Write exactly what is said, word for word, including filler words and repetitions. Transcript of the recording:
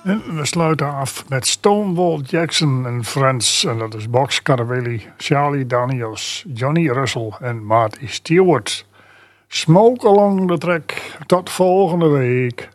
En we sluiten af met Stonewall Jackson en Friends. En dat is Box Caravelli, Charlie Daniels, Johnny Russell en Marty Stewart. Smoke along the track. Tot volgende week.